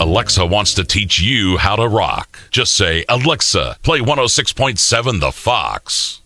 Alexa wants to teach you how to rock. Just say, Alexa, play 106.7 The Fox.